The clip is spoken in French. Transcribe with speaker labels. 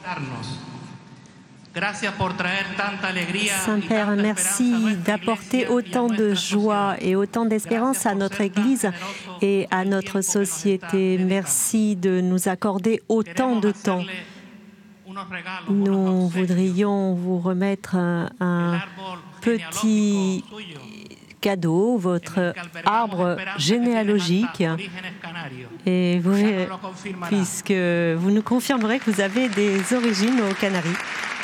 Speaker 1: Saint-Père, merci d'apporter autant de joie et autant d'espérance à notre Église et à notre société. Merci de nous accorder autant de temps. Nous voudrions vous remettre un petit cadeau, votre arbre généalogique, et puisque vous nous confirmerez que vous avez des origines aux Canaries.